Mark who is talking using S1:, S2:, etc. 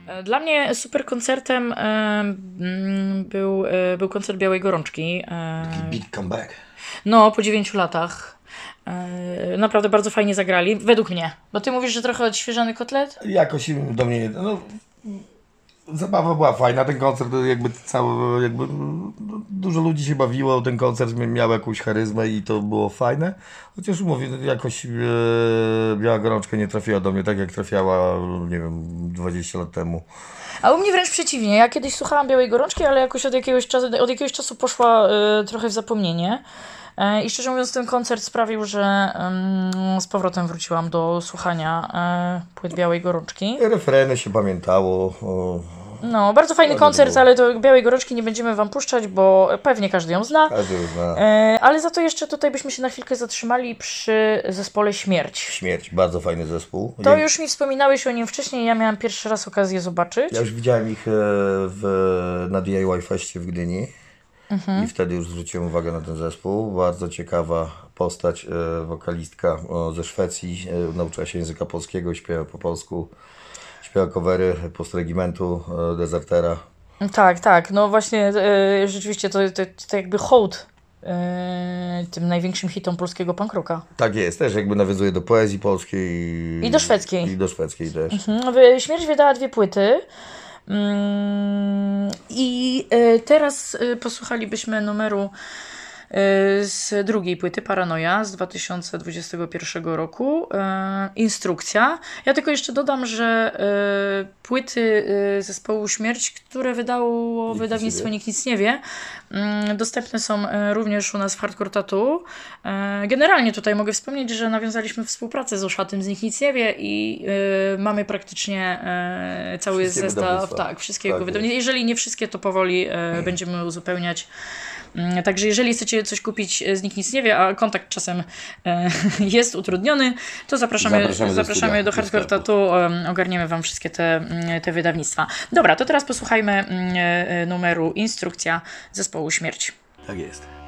S1: Dla mnie super koncertem był koncert Białej Gorączki.
S2: Taki big comeback.
S1: No, po 9 latach. Naprawdę bardzo fajnie zagrali, według mnie. Bo ty mówisz, że trochę odświeżony kotlet?
S2: Jakoś do mnie... No, zabawa była fajna, ten koncert dużo ludzi się bawiło, ten koncert miał jakąś charyzmę i to było fajne. Chociaż mówię, jakoś Biała Gorączka nie trafiła do mnie tak jak trafiała, nie wiem, 20 lat temu.
S1: A u mnie wręcz przeciwnie. Ja kiedyś słuchałam Białej Gorączki, ale jakoś od jakiegoś czasu poszła trochę w zapomnienie. I szczerze mówiąc, ten koncert sprawił, że z powrotem wróciłam do słuchania płyt Białej Gorączki.
S2: Refreny się pamiętało.
S1: No, bardzo fajny koncert, ale do Białej Gorączki nie będziemy wam puszczać, bo pewnie każdy ją zna.
S2: Każdy ją zna.
S1: Ale za to jeszcze tutaj byśmy się na chwilkę zatrzymali przy zespole Śmierć.
S2: Śmierć, bardzo fajny zespół.
S1: To już mi wspominałeś o nim wcześniej, ja miałam pierwszy raz okazję zobaczyć.
S2: Ja już widziałem ich na DIY Feście w Gdyni. I wtedy już zwróciłem uwagę na ten zespół. Bardzo ciekawa postać, wokalistka ze Szwecji. Nauczyła się języka polskiego, śpiewa po polsku. Śpiewa covery Postregimentu, Desertera.
S1: Tak, tak. No właśnie rzeczywiście to jakby hołd tym największym hitom polskiego punk rocka.
S2: Tak jest, też jakby nawiązuje do poezji polskiej.
S1: I do szwedzkiej.
S2: I do szwedzkiej też.
S1: Śmierć wydała 2 płyty. I teraz posłuchalibyśmy numeru z drugiej płyty, Paranoja, z 2021 roku, Instrukcja. Ja tylko jeszcze dodam, że płyty zespołu Śmierć, które wydało wydawnictwo Nikt Nic Nie Wie, dostępne są również u nas w Hardcore Tattoo. Generalnie tutaj mogę wspomnieć, że nawiązaliśmy współpracę z Uszatem z Nikt Nic Nie Wie i mamy praktycznie cały
S2: wszystkie
S1: zestaw wszystkiego
S2: tak
S1: wydawnictwa. Jeżeli nie wszystkie, to powoli będziemy uzupełniać. Także jeżeli chcecie coś kupić z Nikt Nic Nie Wie, a kontakt czasem jest utrudniony, to zapraszamy do Hardcore Tattoo, ogarniemy wam wszystkie te wydawnictwa. Dobra, to teraz posłuchajmy numeru Instrukcja zespołu Śmierć.
S2: Tak jest.